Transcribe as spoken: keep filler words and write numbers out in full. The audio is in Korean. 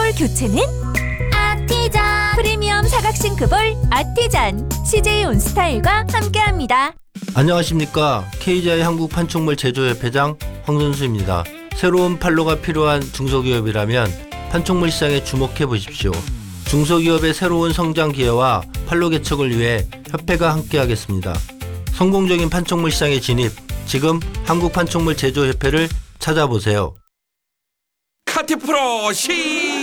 싱크볼 교체는 아티잔. 프리미엄 사각 싱크볼 아티잔. 씨제이 온스타일과 함께합니다. 안녕하십니까. 케이지아이 한국 판촉물 제조협회장 황선수입니다. 새로운 판로가 필요한 중소기업이라면 판촉물 시장에 주목해 보십시오. 중소기업의 새로운 성장 기회와 판로 개척을 위해 협회가 함께하겠습니다. 성공적인 판촉물 시장에 진입, 지금 한국 판촉물 제조협회를 찾아보세요. 카티프로 시